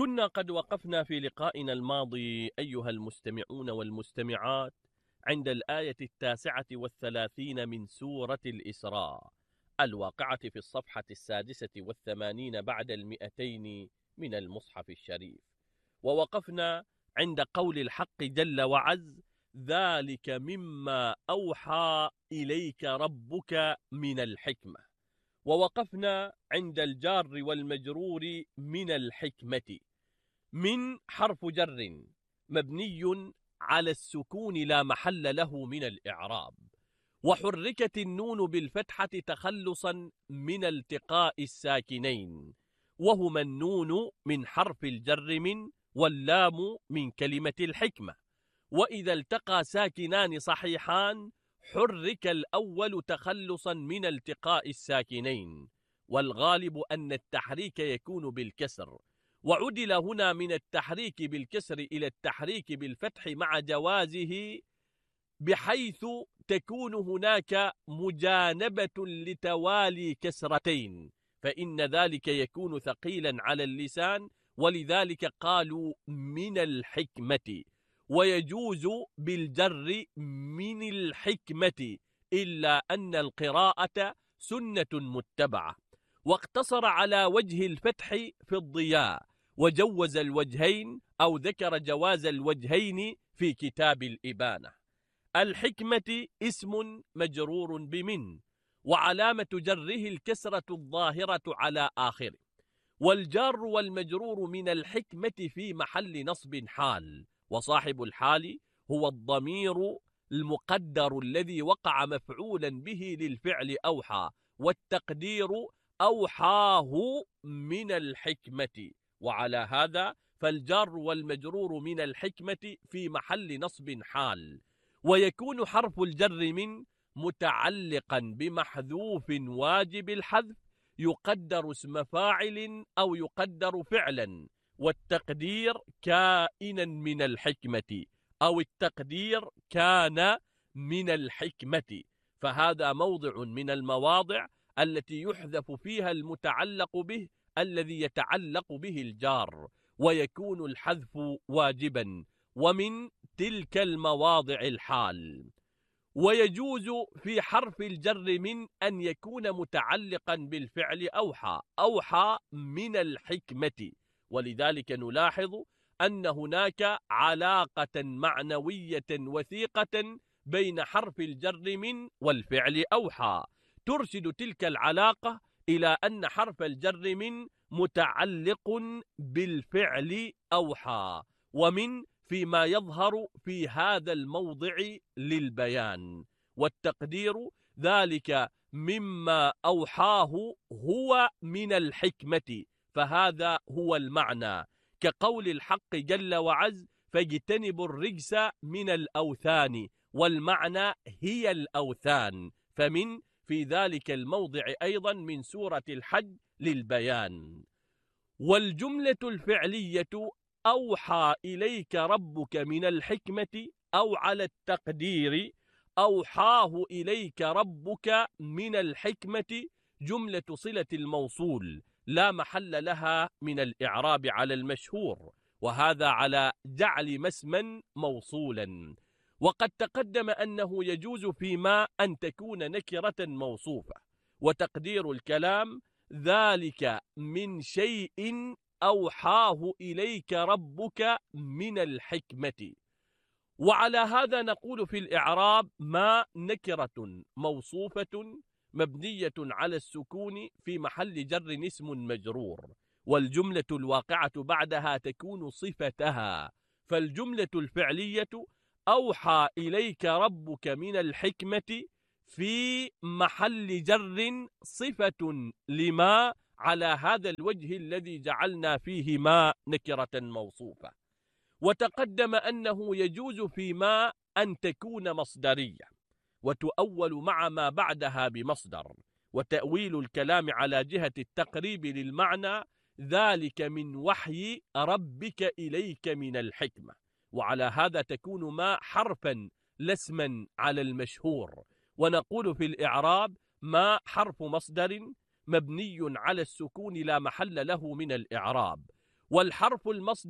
كنا قد وقفنا في لقائنا الماضي أيها المستمعون والمستمعات عند الآية 39 من سورة الإسراء الواقعة في الصفحة 86 بعد 200 من المصحف الشريف. ووقفنا عند قول الحق جل وعز: ذلك مما أوحى إليك ربك من الحكمة. ووقفنا عند الجار والمجرور من الحكمة. من حرف جر مبني على السكون لا محل له من الإعراب، وحركت النون بالفتحة تخلصا من التقاء الساكنين، وهما النون من حرف الجر من، واللام من كلمة الحكمة. وإذا التقى ساكنان صحيحان حرك الأول تخلصا من التقاء الساكنين، والغالب أن التحريك يكون بالكسر، وعدل هنا من التحريك بالكسر إلى التحريك بالفتح مع جوازه، بحيث تكون هناك مجانبة لتوالي كسرتين، فإن ذلك يكون ثقيلا على اللسان، ولذلك قالوا من الحكمة. ويجوز بالجر من الحكمة، إلا أن القراءة سنة متبعة، واقتصر على وجه الفتح في الضياء، وجوز الوجهين أو ذكر جواز الوجهين في كتاب الإبانة. الحكمة اسم مجرور بمن، وعلامة جره الكسرة الظاهرة على آخره، والجار والمجرور من الحكمة في محل نصب حال، وصاحب الحال هو الضمير المقدر الذي وقع مفعولا به للفعل أوحى، والتقدير أوحاه من الحكمة. وعلى هذا فالجار والمجرور من الحكمة في محل نصب حال، ويكون حرف الجر من متعلقا بمحذوف واجب الحذف يقدر اسم فاعل أو يقدر فعلا، والتقدير كائنا من الحكمة، أو التقدير كان من الحكمة. فهذا موضع من المواضع التي يحذف فيها المتعلق به الذي يتعلق به الجار، ويكون الحذف واجبا، ومن تلك المواضع الحال. ويجوز في حرف الجر من أن يكون متعلقا بالفعل أوحى من الحكمة، ولذلك نلاحظ أن هناك علاقة معنوية وثيقة بين حرف الجر من والفعل أوحى، ترشد تلك العلاقة إلى أن حرف الجر من متعلق بالفعل أوحى، ومن فيما يظهر في هذا الموضع للبيان، والتقدير ذلك مما أوحاه هو من الحكمة، فهذا هو المعنى، كقول الحق جل وعز: فاجتنبوا الرجس من الأوثان، والمعنى هي الأوثان، فمن في ذلك الموضع أيضا من سورة الحج للبيان. والجملة الفعلية أوحى إليك ربك من الحكمة، أو على التقدير أوحاه إليك ربك من الحكمة، جملة صلة الموصول لا محل لها من الإعراب على المشهور، وهذا على جعل ما اسما موصولا. وقد تقدم أنه يجوز فيما أن تكون نكرة موصوفة، وتقدير الكلام ذلك من شيء أوحاه إليك ربك من الحكمة. وعلى هذا نقول في الإعراب: ما نكرة موصوفة مبنية على السكون في محل جر اسم مجرور، والجملة الواقعة بعدها تكون صفتها، فالجملة الفعلية أوحى إليك ربك من الحكمة في محل جر صفة لما، على هذا الوجه الذي جعلنا فيه ما نكرة موصوفة. وتقدم أنه يجوز فيما أن تكون مصدرية وتؤول مع ما بعدها بمصدر، وتأويل الكلام على جهة التقريب للمعنى ذلك من وحي ربك إليك من الحكمة، وعلى هذا تكون ما حرفا لا اسما على المشهور. ونقول في الإعراب: ما حرف مصدر مبني على السكون لا محل له من الإعراب، وحرف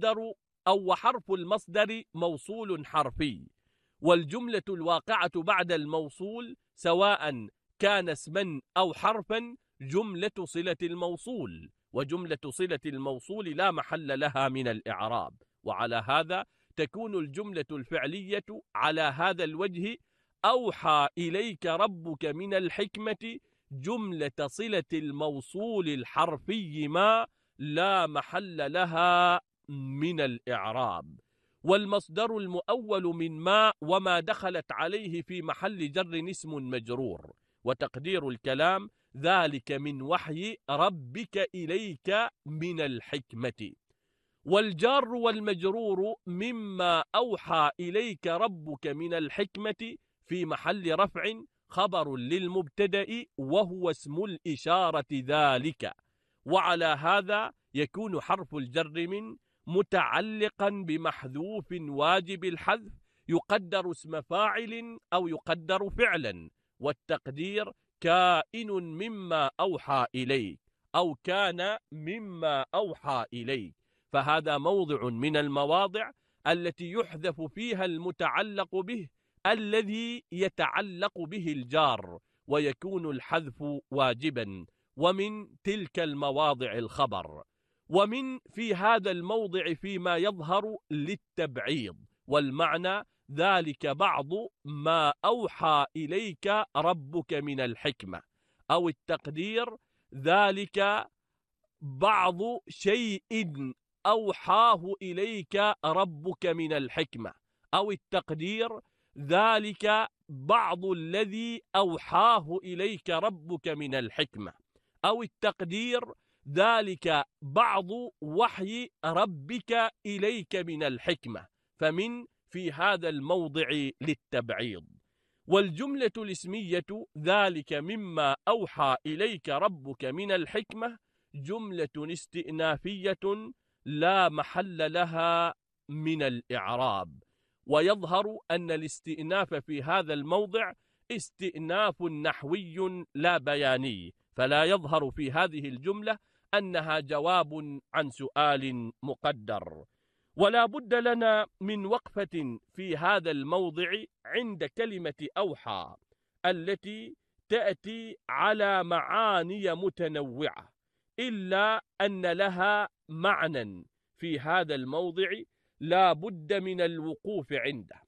المصدر موصول حرفي، والجملة الواقعة بعد الموصول سواء كان اسما أو حرفا جملة صلة الموصول، وجملة صلة الموصول لا محل لها من الإعراب. وعلى هذا تكون الجملة الفعلية على هذا الوجه: أوحى إليك ربك من الحكمة جملة صلة الموصول الحرفي ما لا محل لها من الإعراب. والمصدر المؤول من ما وما دخلت عليه في محل جر اسم مجرور، وتقدير الكلام ذلك من وحي ربك إليك من الحكمة. والجار والمجرور مما أوحى إليك ربك من الحكمة في محل رفع خبر للمبتدأ وهو اسم الإشارة ذلك. وعلى هذا يكون حرف الجر من متعلقا بمحذوف واجب الحذف يقدر اسم فاعل أو يقدر فعلا، والتقدير كائن مما أوحى إليك أو كان مما أوحى إليك. فهذا موضع من المواضع التي يحذف فيها المتعلق به الذي يتعلق به الجار، ويكون الحذف واجبا. ومن تلك المواضع الخبر. ومن في هذا الموضع فيما يظهر للتبعيض، والمعنى ذلك بعض ما أوحى إليك ربك من الحكمة، أو التقدير ذلك بعض شيء أوحاه إليك ربك من الحكمة، أو التقدير ذلك بعض الذي أوحاه إليك ربك من الحكمة، أو التقدير ذلك بعض وحي ربك إليك من الحكمة. فمن في هذا الموضع للتبعيض. والجملة الاسمية ذلك مما أوحى إليك ربك من الحكمة جملة استئنافية لا محل لها من الإعراب. ويظهر أن الاستئناف في هذا الموضع استئناف نحوي لا بياني، فلا يظهر في هذه الجملة أنها جواب عن سؤال مقدر. ولا بد لنا من وقفة في هذا الموضع عند كلمة أوحى التي تأتي على معاني متنوعة، إلا أن لها معنى في هذا الموضع لا بد من الوقوف عنده.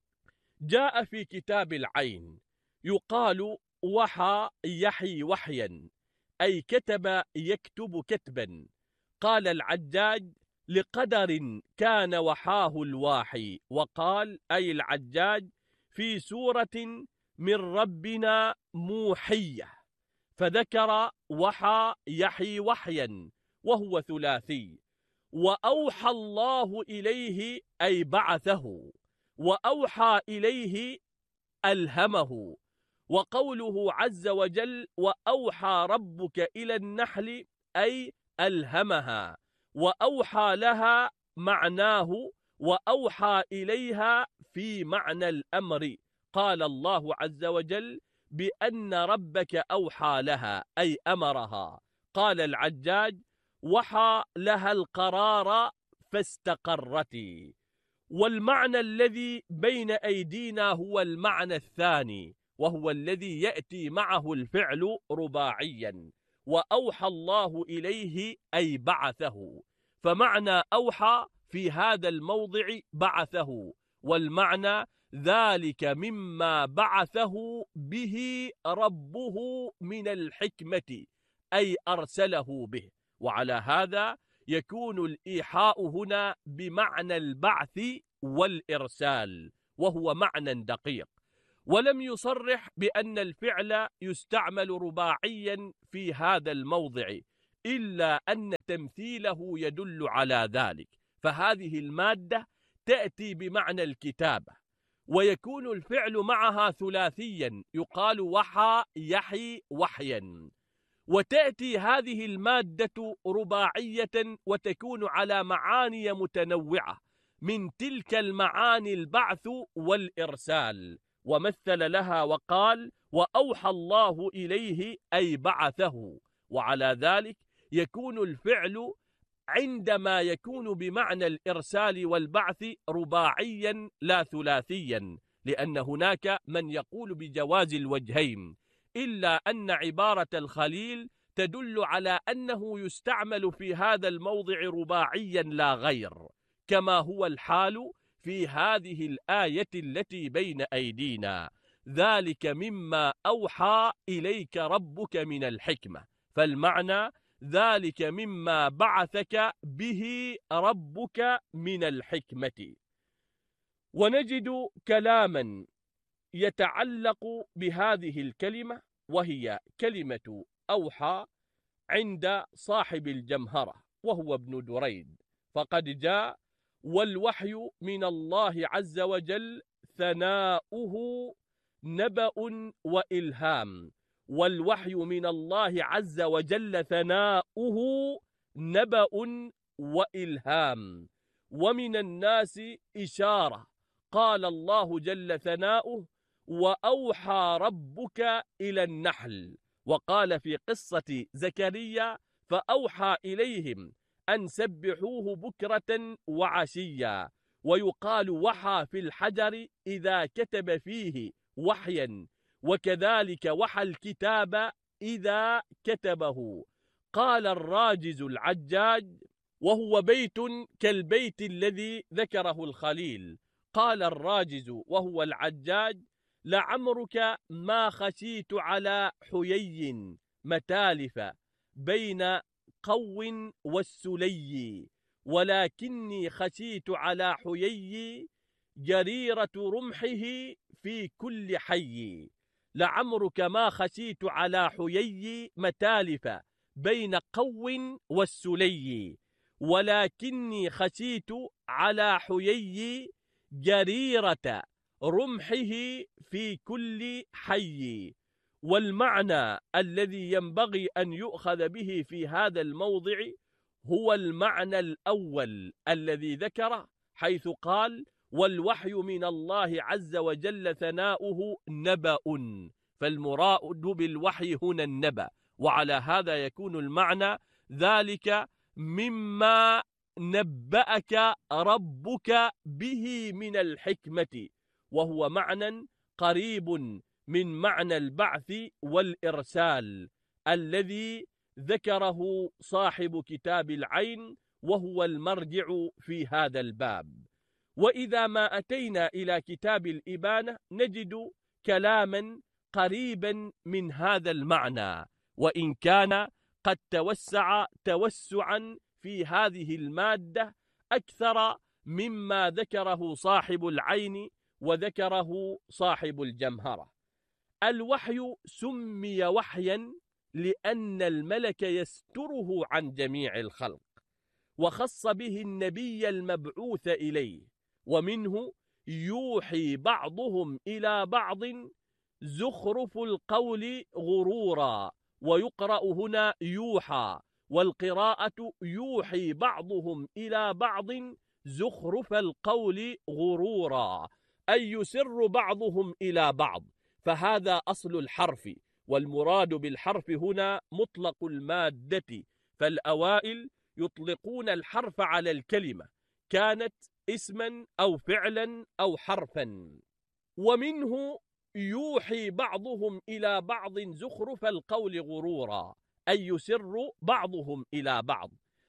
جاء في كتاب العين يقال وحى يحي وحيا، أي كتب يكتب كتبا. قال العجاج لقدر كان وحاه الواحي، وقال أي العجاج في سورة من ربنا موحية، فذكر وحى يحي وحيا وهو ثلاثي. وأوحى الله إليه أي بعثه، وأوحى إليه ألهمه. وقوله عز وجل وأوحى ربك إلى النحل أي ألهمها، وأوحى لها معناه وأوحى إليها في معنى الأمر. قال الله عز وجل بأن ربك أوحى لها أي أمرها. قال العجاج وحى لها القرار فاستقرت. والمعنى الذي بين أيدينا هو المعنى الثاني، وهو الذي يأتي معه الفعل رباعيا. وأوحى الله إليه أي بعثه، فمعنى أوحى في هذا الموضع بعثه، والمعنى ذلك مما بعثه به ربه من الحكمة أي أرسله به. وعلى هذا يكون الإيحاء هنا بمعنى البعث والإرسال، وهو معنى دقيق. ولم يصرح بأن الفعل يستعمل رباعيا في هذا الموضع، إلا أن تمثيله يدل على ذلك. فهذه المادة تأتي بمعنى الكتابة، ويكون الفعل معها ثلاثيا يقال وحى يحي وحيا. وتأتي هذه المادة رباعية وتكون على معاني متنوعة، من تلك المعاني البعث والإرسال. ومثل لها وقال وأوحى الله إليه أي بعثه. وعلى ذلك يكون الفعل عندما يكون بمعنى الإرسال والبعث رباعيا لا ثلاثيا، لأن هناك من يقول بجواز الوجهين، إلا أن عبارة الخليل تدل على أنه يستعمل في هذا الموضع رباعيا لا غير، كما هو الحال في هذه الآية التي بين أيدينا: ذلك مما أوحى إليك ربك من الحكمة. فالمعنى ذلك مما بعثك به ربك من الحكمة. ونجد كلاما يتعلق بهذه الكلمة، وهي كلمة أوحى، عند صاحب الجمهرة وهو ابن دريد، فقد جاء: والوحي من الله عز وجل ثناؤه نبأ وإلهام. والوحي من الله عز وجل ثناؤه نبأ وإلهام. ومن الناس إشارة، قال الله جل ثناؤه: وأوحى ربك إلى النحل. وقال في قصة زكريا: فأوحى إليهم أن سبحوه بكرة وعشيا. ويقال وحى في الحجر إذا كتب فيه وحيا، وكذلك وحى الكتاب إذا كتبه. قال الراجز العجاج، وهو بيت كالبيت الذي ذكره الخليل، قال الراجز وهو العجاج: لعمرك ما خشيت على حيي متالف بين قو والسلي، ولكني خشيت على حيي جريرة رمحه في كل حي. لعمرك ما خشيت على حيي متالف بين قو والسلي، ولكني خشيت على حيي جريرة رمحه في كل حي. والمعنى الذي ينبغي أن يؤخذ به في هذا الموضع هو المعنى الأول الذي ذكره، حيث قال: والوحي من الله عز وجل ثناؤه نبأ. فالمراد بالوحي هنا النبأ، وعلى هذا يكون المعنى ذلك مما نبأك ربك به من الحكمة، وهو معنى قريب من معنى البعث والإرسال الذي ذكره صاحب كتاب العين، وهو المرجع في هذا الباب. وإذا ما أتينا إلى كتاب الإبانة نجد كلاما قريبا من هذا المعنى، وإن كان قد توسع توسعا في هذه المادة أكثر مما ذكره صاحب العين وذكره صاحب الجمهرة. الوحي سمي وحيا لأن الملك يستره عن جميع الخلق، وخص به النبي المبعوث إليه. ومنه يوحي بعضهم إلى بعض زخرف القول غرورا، ويقرأ هنا يوحى، والقراءة يوحي بعضهم إلى بعض زخرف القول غرورا، أي يسر بعضهم إلى بعض. فهذا أصل الحرف، والمراد بالحرف هنا مطلق المادة، فالأوائل يطلقون الحرف على الكلمة، كانت اسما أو فعلا أو حرفا. ومنه يوحي بعضهم إلى بعض زخرف القول غرورا، أي يسر بعضهم إلى بعض،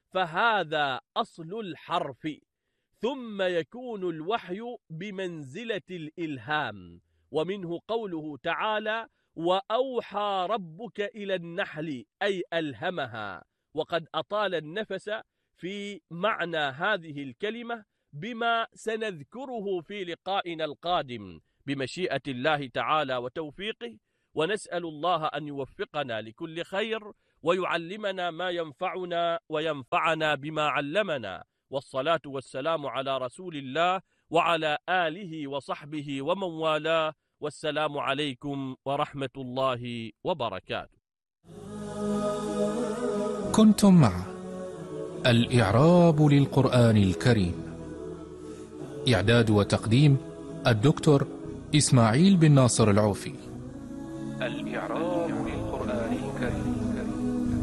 فهذا أصل الحرف. ثم يكون الوحي بمنزلة الإلهام، ومنه قوله تعالى: وأوحى ربك إلى النحل، أي ألهمها. وقد أطال النفس في معنى هذه الكلمة بما سنذكره في لقائنا القادم بمشيئة الله تعالى وتوفيقه، ونسأل الله أن يوفقنا لكل خير، ويعلمنا ما ينفعنا وينفعنا بما علمنا. والصلاة والسلام على رسول الله وعلى آله وصحبه ومن والاه، والسلام عليكم ورحمة الله وبركاته. كنتم مع الإعراب للقرآن الكريم، إعداد وتقديم الدكتور إسماعيل بن ناصر العوفي. الإعراب